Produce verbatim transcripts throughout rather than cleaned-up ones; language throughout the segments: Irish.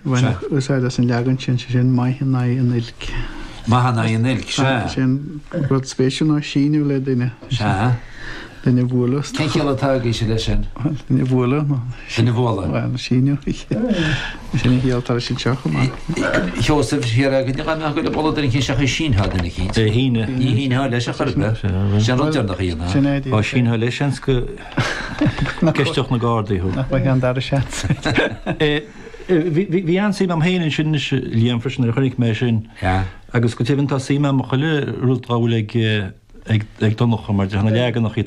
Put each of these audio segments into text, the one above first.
Bhain úsáid san legan sin sin maithna in ilc. Maithna in ilc, se. Sin rud spéisiú ná síniú le duine. Se. Duine bhla. Cén chéalatá í sé lei sin? Duine bhla. Duine bhla? Bhain síniú. Sin héaltar sin teach má. Joseph hir a gine gan go le bolad in cin seach sín ha in cin. Dé híine. Ní hín ha leis a churbe. Sin rotar nach íana. Á sin ha leis sin go geisteach na gádaí thu. Nach an dar se. Bhí an sí am héanaan sin líon frisin ar chunig mé sin. Agus go tíhann sí me mo chuile rúdráil ag ag donach mar deanna legan nach í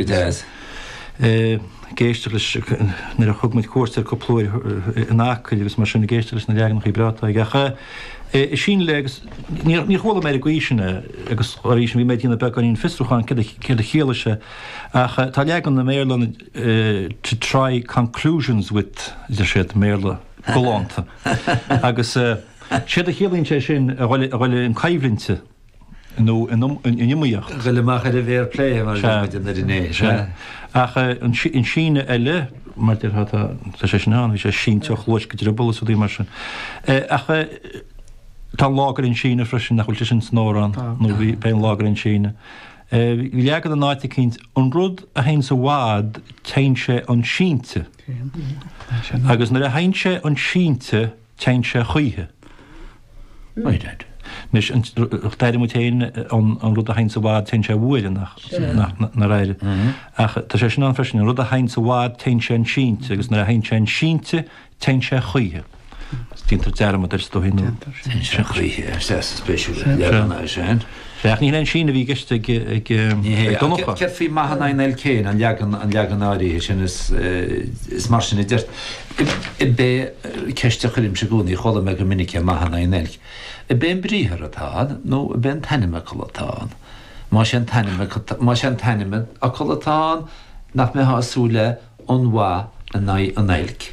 géiste nar a chug mit cuairtear coplóir in ácail agus mar sinna géiste na legan nach í brata ag gacha. Sin legus ní chola mé goíisina agus éis bhí méid tína beganín fistruchan cé a chéala se tá legan na mélan to try conclusions with idir siad méla goánta. agus siad a chéalainn sé sin a bhfuil an caimhlínte nó in imimeocht. Ghuiileach a bhéir plé mar in iné. Acha in síne eile mar dir hat sé sin an, hí sé sínteach lois go dribal so dí mar sin. Acha tá lágar in Síne freisin nach bhfuil sin snórán nó bhí ben lágar in Síne. Bhí leagad an náite cinint an rud a hain sa bhád tein sé an sínte. Agus nar a hain sé an sínte tein sé chuithe. Maidid. Nis deidir mu téin an rud a hain sa bhád tein sé bhuaile na réide. Tá sé sin an freisin an rud a hain sa bhád tein sé an sínte, agus nar a hain sé an sínte tein sé chuithe. Tíntar dearm ar sto hinú. Sin chuithe sé spéisiú leanna sin. Reach ní len sína bhí geiste ag donnacha. Ceir fí maithna in eil céin an leagan áirí sin is mar sin i deirt. I bé ceiste chuilim se gúnaí chola me go minic maithna in eil. I bé bríthar atáin nó i bé tanime cholatáin. Má sé tanime a cholatáin nach mé hasúle an bhá an eilc.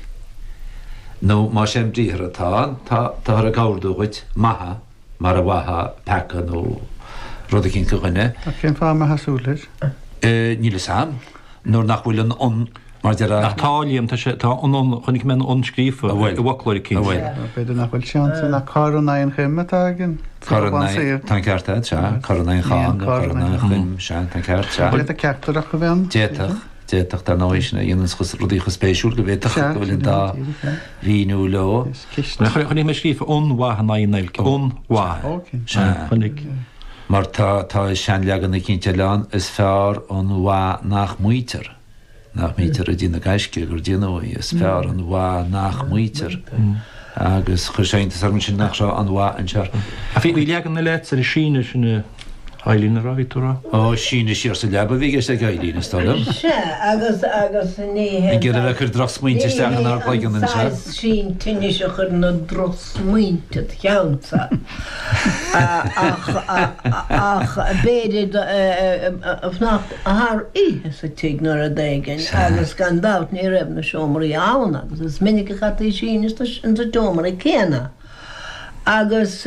nó má sem bríthar atá tá ar a gáardúid maithe mar a bhatha pecha nó rud a cinn go gine. Cén fá me hasúlis? Ní le sam, nó nach bhfuil an on mar de táíam tá chunig men onscrífa bhfuil go bhhair cin. Beidir nach bhfuil seansa na carna an chimetágin. Tá ceartta se carna chaán carna chum se tá ceart se. Bhfuil a ceachtar a go bhéan? Déach. Déach dar náisina dionas chus rudí chu spéisiúil go bhéach go bhfuil dá híú leo. Chunig me scrífa ónmhathe na nail ónmhathe chunig. Mar tá tá sean legan na cinnte leán is fearr an bhá nach muoitar. Nach mítar a dtína gaiisce gur díanaí is fearr an bhá nach muoitar. Agus chu séntas ar sin nach seo an bhá an sear. A bhí bhí legan na leit ar a síne sinna Hailín ráítúra? Ó sína siar sa leba bhí sé gailína stálam? Se agus agus ní gur a chur dros muinte steach an arpagan an se? Sín tuine se chur na dros muinte cheanta. Ach béidir fnacht th ihe sa tíignar a daigen agus gan dat ní raibh na seomraí ána, agus is minic a chatí sín is an sa domar a céna. Agus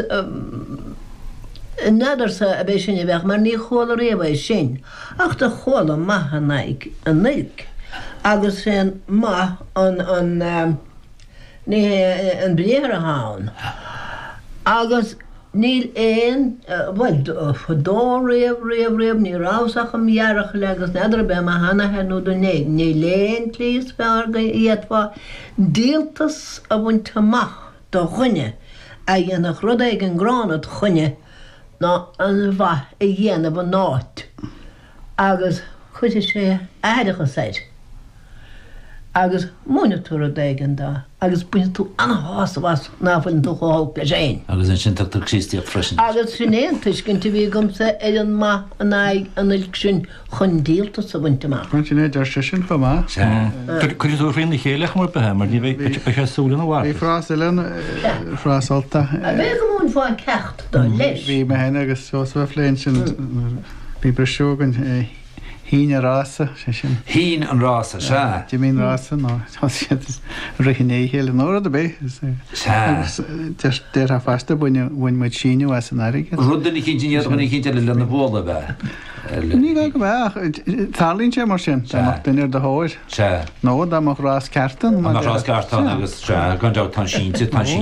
Nadar sa a béis sinne bheith mar ní chola rébh sin, ach tá chola maithe naig an nailc. Agus sin maith an an bléar a hán. Agus níl éon bhil dó réamh réamh réamh ní rásach am dhearach legus nadar be a hana henú do néig. Ní léon tlís fear go iadhá díaltas a bhain tamach do chuine a dhéanach rud ag an gránad chuine ná an bhaith i dhéanamh an náit. Agus chuide sé aidecha said. Agus múnatúra daigen dá. Agus buine tú anhása bhas náfuinn tú cháil le sé. Agus an sin tuchttar crístíocht freisin. Agus sin éon tuiscinnta bhí gomsa é an maith an aig an ilc sin chun díaltas sa bhainte maith. Chun sin éidir sé sin fa maith. Chuir tú rionna chéalach mar bethe mar ní bheith sé súla na bhhair. Bhí frásilin frásalta. A bheith go mún fáin cecht do leis. Bhí me hena agus sos bheith léin sin bhí breisiúgan híine rása sé sin. Hín an rása se? Dí mín rása ná rihinné héile nóra a bé. Déir a fasta buine bhain mu síniu as an airige. Rudan i cinntííad chuna cinnte le lena bhla bheith. Ní go bheith tálín sé mar sin duine de háir. Se. nó amach rás ceartan. Amach rás ceartan agus gan deá tan sínte tan